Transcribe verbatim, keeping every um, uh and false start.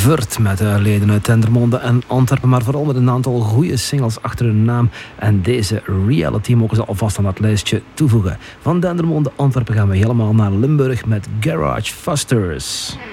Vurt met uh, leden uit Dendermonde en Antwerpen, maar vooral met een aantal goede singles achter hun naam. En deze Reality mogen ze alvast aan dat lijstje toevoegen. Van Dendermonde, Antwerpen gaan we helemaal naar Limburg met Garage Fusters.